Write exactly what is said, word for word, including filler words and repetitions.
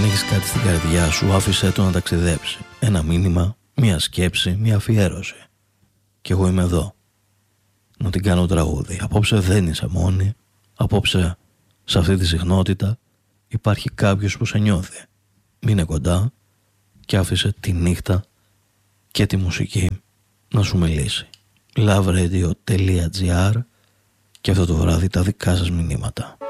έχεις κάτι στην καρδιά σου, άφησέ το να ταξιδέψει. Ένα μήνυμα, μία σκέψη, μία αφιέρωση. Κι εγώ είμαι εδώ να την κάνω τραγούδι. Απόψε δεν είσαι μόνη. Απόψε σε αυτή τη συχνότητα υπάρχει κάποιος που σε νιώθει. Μείνε κοντά και άφησε τη νύχτα και τη μουσική να σου μιλήσει. loveRadio.gr και αυτό το βράδυ τα δικά σας μηνύματα.